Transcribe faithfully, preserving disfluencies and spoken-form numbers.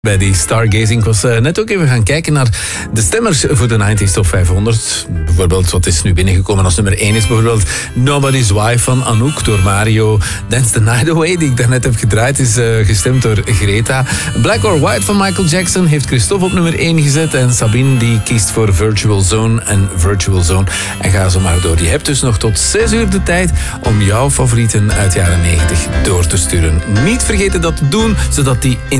Bij die Stargazing. Ik was uh, net ook even gaan kijken naar de stemmers voor de negentig Top vijfhonderd. Bijvoorbeeld, wat is nu binnengekomen als nummer één is bijvoorbeeld Nobody's Wife van Anouk door Mario. Dance the Night Away, die ik daarnet heb gedraaid, is uh, gestemd door Greta. Black or White van Michael Jackson heeft Christophe op nummer één gezet. En Sabine die kiest voor Virtual Zone en Virtual Zone. En ga zo maar door. Je hebt dus nog tot zes uur de tijd om jouw favorieten uit de jaren negentig door te sturen. Niet vergeten dat te doen, zodat die in